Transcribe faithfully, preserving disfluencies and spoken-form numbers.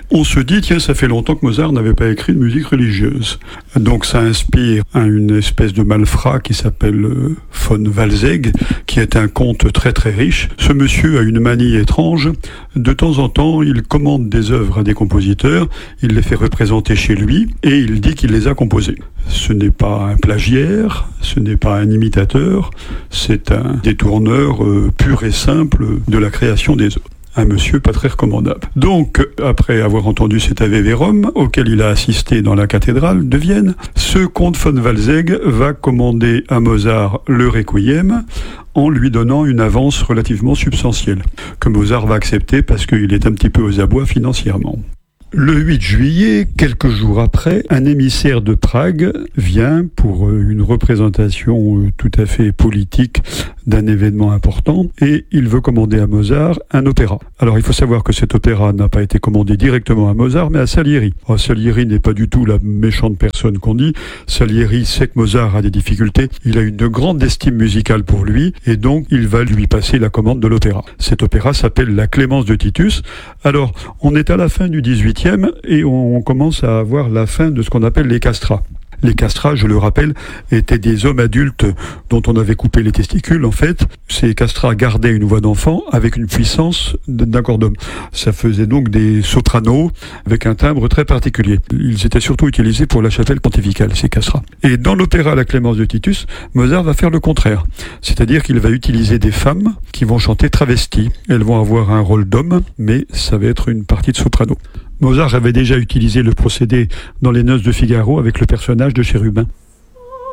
On se dit, tiens, ça fait longtemps que Mozart n'avait pas écrit de musique religieuse. Donc ça inspire à une espèce de malfrat qui s'appelle von Walsegg, qui est un comte très très riche. Ce monsieur a une manie étrange. De temps en temps, il commande des œuvres à des compositeurs, il les fait représenter chez lui et il dit qu'il les a composées. Ce n'est pas un plagiaire, ce n'est pas un imitateur, c'est un détourneur euh, pur et simple de la création des œuvres. Un monsieur pas très recommandable. Donc, après avoir entendu cet Ave Verum, auquel il a assisté dans la cathédrale de Vienne, ce comte von Walsegg va commander à Mozart le Requiem en lui donnant une avance relativement substantielle, que Mozart va accepter parce qu'il est un petit peu aux abois financièrement. Le huit juillet, quelques jours après, un émissaire de Prague vient pour une représentation tout à fait politique d'un événement important et il veut commander à Mozart un opéra. Alors il faut savoir que cet opéra n'a pas été commandé directement à Mozart mais à Salieri. Oh, Salieri n'est pas du tout la méchante personne qu'on dit. Salieri sait que Mozart a des difficultés, il a une grande estime musicale pour lui et donc il va lui passer la commande de l'opéra. Cet opéra s'appelle La Clémence de Titus. Alors on est à la fin du dix-huitième et on commence à avoir la fin de ce qu'on appelle les castrats. Les castrats, je le rappelle, étaient des hommes adultes dont on avait coupé les testicules, en fait. Ces castrats gardaient une voix d'enfant avec une puissance d'un corps d'homme. Ça faisait donc des sopranos avec un timbre très particulier. Ils étaient surtout utilisés pour la chapelle pontificale, ces castrats. Et dans l'opéra La Clémence de Titus, Mozart va faire le contraire. C'est-à-dire qu'il va utiliser des femmes qui vont chanter travesties. Elles vont avoir un rôle d'homme, mais ça va être une partie de soprano. Mozart avait déjà utilisé le procédé dans les Noces de Figaro avec le personnage de Chérubin.